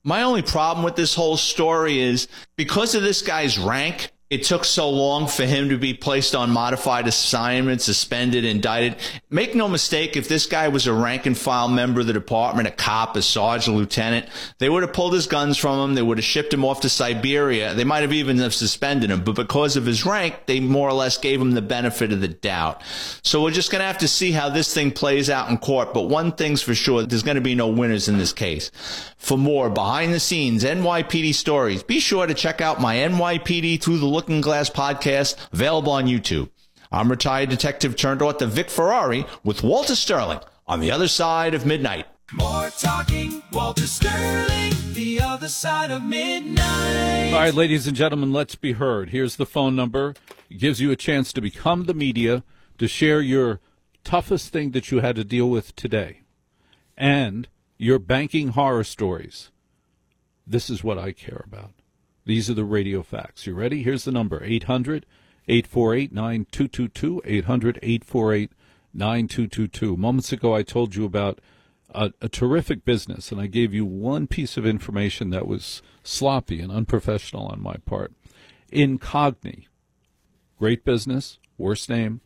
My only problem with this whole story is because of this guy's rank, it took so long for him to be placed on modified assignment, suspended, indicted. Make no mistake, if this guy was a rank and file member of the department, a cop, a sergeant, lieutenant, they would have pulled his guns from him. They would have shipped him off to Siberia. They might have even have suspended him. But because of his rank, they more or less gave him the benefit of the doubt. So we're just going to have to see how this thing plays out in court. But one thing's for sure, there's going to be no winners in this case. For more behind-the-scenes NYPD stories, be sure to check out my NYPD Through the Looking Glass podcast, available on YouTube. I'm retired detective turned author Vic Ferrari with Walter Sterling on The Other Side of Midnight. More talking, Walter Sterling, The Other Side of Midnight. All right, ladies and gentlemen, let's be heard. Here's the phone number. It gives you a chance to become the media, to share your toughest thing that you had to deal with today, and your banking horror stories. This is what I care about. These are the radio facts. You ready? Here's the number, 800-848-9222, 800-848-9222. Moments ago, I told you about a terrific business, and I gave you one piece of information that was sloppy and unprofessional on my part. Incogni. Great business. Worst name,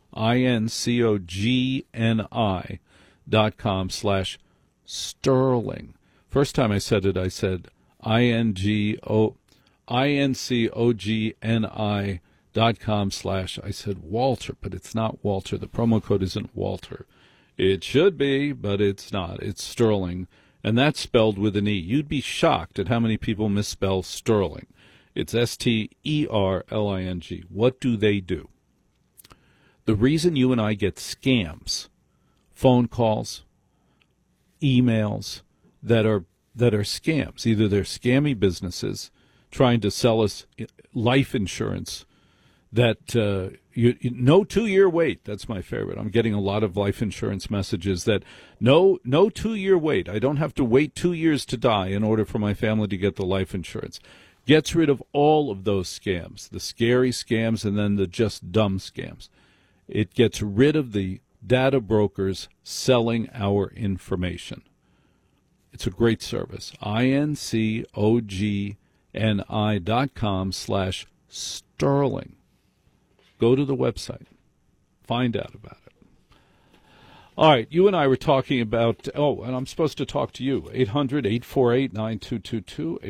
INCOGNI.com/Sterling. First time I said it, I said INCOGNI.com/ I said Walter, but it's not Walter. The promo code isn't Walter. It should be, but it's not. It's Sterling, and that's spelled with an E. You'd be shocked at how many people misspell Sterling. It's STERLING. What do they do? The reason you and I get scams, phone calls, emails that are scams, either they're scammy businesses trying to sell us life insurance that no 2-year wait. That's my favorite. I'm getting a lot of life insurance messages that no 2-year wait. I don't have to wait 2 years to die in order for my family to get the life insurance. Gets rid of all of those scams, the scary scams and then the just dumb scams. It gets rid of the data brokers selling our information. It's a great service. INCOGNI.com/Sterling. Go to the website. Find out about it. All right, you and I were talking about, and I'm supposed to talk to you, 800-848-9222,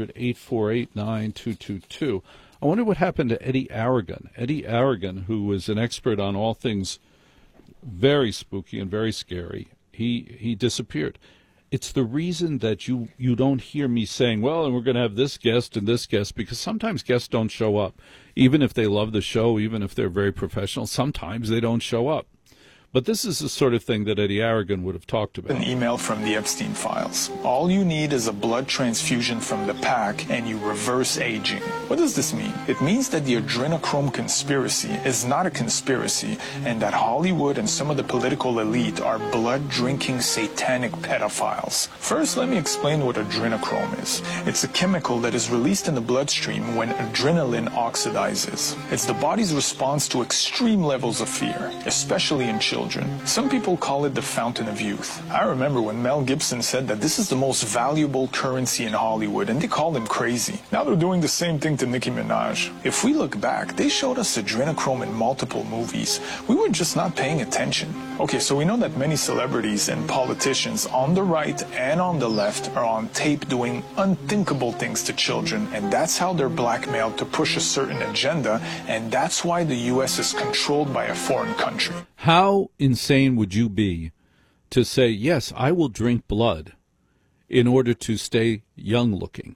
800-848-9222. I wonder what happened to Eddie Aragon. Eddie Aragon, who was an expert on all things very spooky and very scary, he disappeared. It's the reason that you don't hear me saying, well, and we're going to have this guest and this guest, because sometimes guests don't show up. Even if they love the show, even if they're very professional, sometimes they don't show up. But this is the sort of thing that Eddie Aragon would have talked about. An email from the Epstein files. All you need is a blood transfusion from the pack and you reverse aging. What does this mean? It means that the adrenochrome conspiracy is not a conspiracy and that Hollywood and some of the political elite are blood-drinking satanic pedophiles. First, let me explain what adrenochrome is. It's a chemical that is released in the bloodstream when adrenaline oxidizes. It's the body's response to extreme levels of fear, especially in children. Some people call it the fountain of youth. I remember when Mel Gibson said that this is the most valuable currency in Hollywood, and they called him crazy. Now they're doing the same thing to Nicki Minaj. If we look back, they showed us adrenochrome in multiple movies. We were just not paying attention. Okay, so we know that many celebrities and politicians on the right and on the left are on tape doing unthinkable things to children, and that's how they're blackmailed to push a certain agenda, and that's why the U.S. is controlled by a foreign country. How insane would you be to say, yes, I will drink blood in order to stay young looking?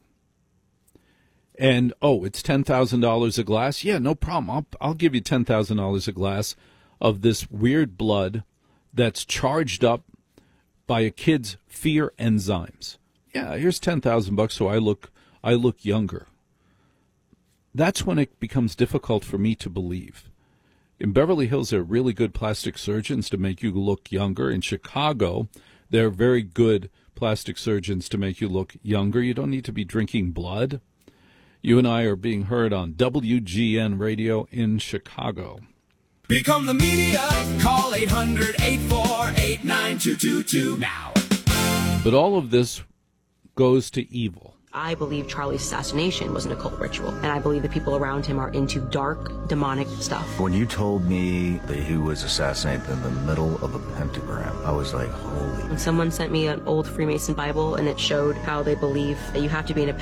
And, it's $10,000 a glass? Yeah, no problem. I'll give you $10,000 a glass of this weird blood that's charged up by a kid's fear enzymes. Yeah, here's $10,000 so I look younger. That's when it becomes difficult for me to believe. In Beverly Hills, there are really good plastic surgeons to make you look younger. In Chicago, there are very good plastic surgeons to make you look younger. You don't need to be drinking blood. You and I are being heard on WGN Radio in Chicago. Become the media. Call 800-848-9222 now. But all of this goes to evil. I believe Charlie's assassination was an occult ritual, and I believe the people around him are into dark, demonic stuff. When you told me that he was assassinated in the middle of a pentagram, I was like, holy. When someone sent me an old Freemason Bible, and it showed how they believe that you have to be in a